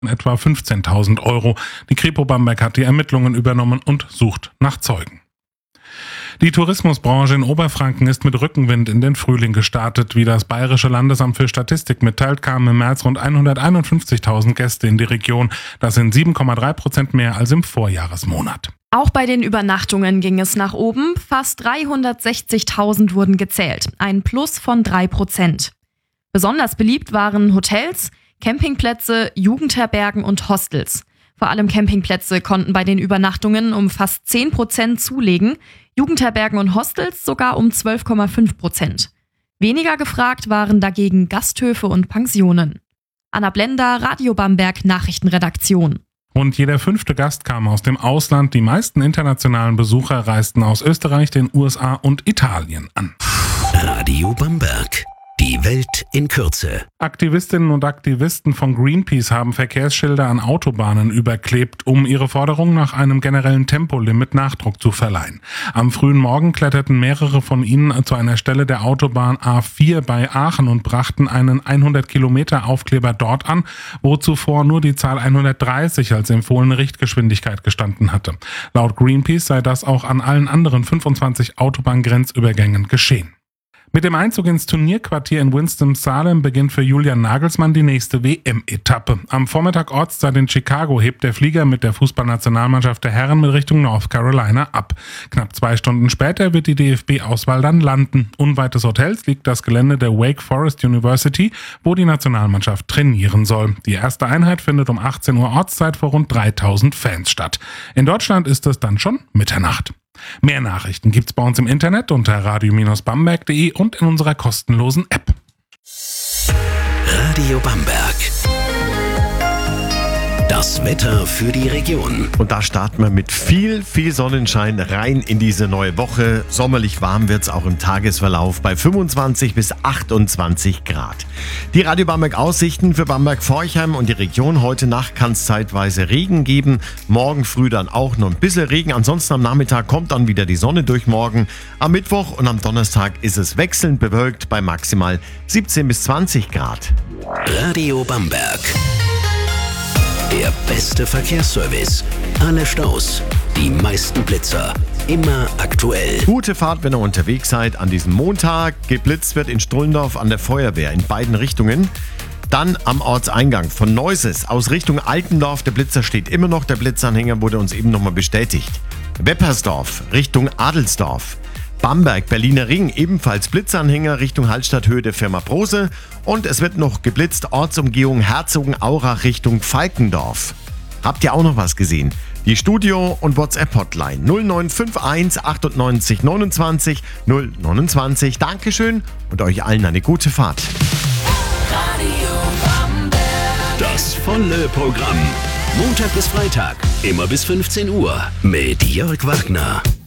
etwa 15.000 Euro. Die Kripo Bamberg hat die Ermittlungen übernommen und sucht nach Zeugen. Die Tourismusbranche in Oberfranken ist mit Rückenwind in den Frühling gestartet. Wie das Bayerische Landesamt für Statistik mitteilt, kamen im März rund 151.000 Gäste in die Region. Das sind 7,3% mehr als im Vorjahresmonat. Auch bei den Übernachtungen ging es nach oben. Fast 360.000 wurden gezählt, ein Plus von 3%. Besonders beliebt waren Hotels, Campingplätze, Jugendherbergen und Hostels. Vor allem Campingplätze konnten bei den Übernachtungen um fast 10% zulegen, Jugendherbergen und Hostels sogar um 12,5%. Weniger gefragt waren dagegen Gasthöfe und Pensionen. Anna Blender, Radio Bamberg Nachrichtenredaktion. Rund jeder 5. Gast kam aus dem Ausland. Die meisten internationalen Besucher reisten aus Österreich, den USA und Italien an. Radio Bamberg. Die Welt in Kürze. Aktivistinnen und Aktivisten von Greenpeace haben Verkehrsschilder an Autobahnen überklebt, um ihre Forderung nach einem generellen Tempolimit Nachdruck zu verleihen. Am frühen Morgen kletterten mehrere von ihnen zu einer Stelle der Autobahn A4 bei Aachen und brachten einen 100 Kilometer Aufkleber dort an, wo zuvor nur die Zahl 130 als empfohlene Richtgeschwindigkeit gestanden hatte. Laut Greenpeace sei das auch an allen anderen 25 Autobahngrenzübergängen geschehen. Mit dem Einzug ins Turnierquartier in Winston-Salem beginnt für Julian Nagelsmann die nächste WM-Etappe. Am Vormittag Ortszeit in Chicago hebt der Flieger mit der Fußballnationalmannschaft der Herren mit Richtung North Carolina ab. Knapp 2 Stunden später wird die DFB-Auswahl dann landen. Unweit des Hotels liegt das Gelände der Wake Forest University, wo die Nationalmannschaft trainieren soll. Die erste Einheit findet um 18 Uhr Ortszeit vor rund 3.000 Fans statt. In Deutschland ist es dann schon Mitternacht. Mehr Nachrichten gibt's bei uns im Internet unter radio-bamberg.de und in unserer kostenlosen App. Radio Bamberg. Das Wetter für die Region. Und da starten wir mit viel Sonnenschein rein in diese neue Woche. Sommerlich warm wird es auch im Tagesverlauf bei 25 bis 28 Grad. Die Radio Bamberg Aussichten für Bamberg-Forchheim und die Region. Heute Nacht kann es zeitweise Regen geben. Morgen früh dann auch noch ein bisschen Regen. Ansonsten am Nachmittag kommt dann wieder die Sonne durch morgen. Am Mittwoch und am Donnerstag ist es wechselnd bewölkt bei maximal 17 bis 20 Grad. Radio Bamberg. Der beste Verkehrsservice. Alle Staus, die meisten Blitzer. Immer aktuell. Gute Fahrt, wenn ihr unterwegs seid an diesem Montag. Geblitzt wird in Strullendorf an der Feuerwehr in beiden Richtungen. Dann am Ortseingang von Neuses aus Richtung Altendorf. Der Blitzer steht immer noch. Der Blitzanhänger wurde uns eben nochmal bestätigt. Weppersdorf Richtung Adelsdorf. Bamberg, Berliner Ring, ebenfalls Blitzanhänger Richtung Hallstatthöhe der Firma Brose. Und es wird noch geblitzt, Ortsumgehung Herzogenaurach Richtung Falkendorf. Habt ihr auch noch was gesehen? Die Studio- und WhatsApp-Hotline 0951 98 29 029. Dankeschön und euch allen eine gute Fahrt. Das volle Programm. Montag bis Freitag, immer bis 15 Uhr mit Jörg Wagner.